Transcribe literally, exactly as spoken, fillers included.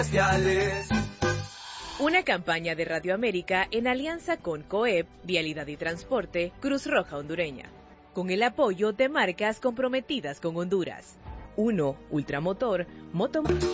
Una campaña de Radio América en alianza con COEP, Vialidad y Transporte, Cruz Roja Hondureña, con el apoyo de marcas comprometidas con Honduras. uno Ultramotor, Moto...